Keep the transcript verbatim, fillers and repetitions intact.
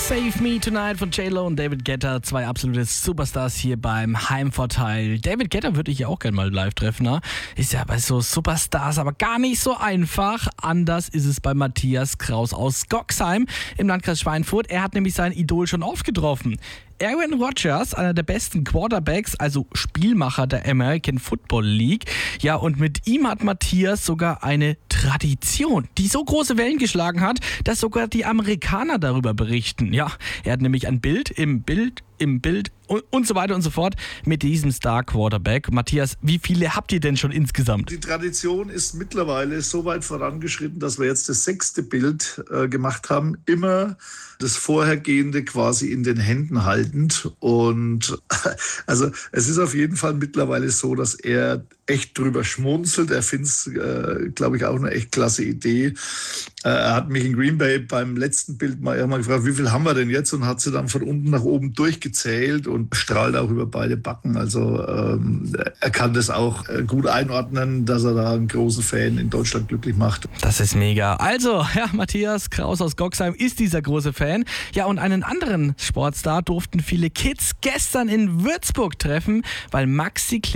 Save Me Tonight von J-Lo und David Guetta, zwei absolute Superstars hier beim Heimvorteil. David Guetta würde ich ja auch gerne mal live treffen, ne? Ist ja bei so Superstars aber gar nicht so einfach. Anders ist es bei Matthias Kraus aus Goxheim im Landkreis Schweinfurt. Er hat nämlich sein Idol schon oft getroffen. Aaron Rodgers, einer der besten Quarterbacks, also Spielmacher der American Football League. Ja, und mit ihm hat Matthias sogar eine Tradition, die so große Wellen geschlagen hat, dass sogar die Amerikaner darüber berichten. Ja, er hat nämlich ein Bild im Bild, im Bild und, und so weiter und so fort mit diesem Star Quarterback. Matthias, wie viele habt ihr denn schon insgesamt? Die Tradition ist mittlerweile so weit vorangeschritten, dass wir jetzt das sechste Bild äh, gemacht haben. Immer das Vorhergehende quasi in den Händen haltend. Und also es ist auf jeden Fall mittlerweile so, dass er echt drüber schmunzelt. Er findet es, äh, glaube ich, auch eine echt klasse Idee. Äh, er hat mich in Green Bay beim letzten Bild mal irgendwann gefragt, wie viel haben wir denn jetzt? Und hat sie dann von unten nach oben durchgezählt und strahlt auch über beide Backen. Also ähm, er kann das auch äh, gut einordnen, dass er da einen großen Fan in Deutschland glücklich macht. Das ist mega. Also, ja, Matthias Kraus aus Goxheim ist dieser große Fan. Ja, und einen anderen Sportstar durften viele Kids gestern in Würzburg treffen, weil Maxi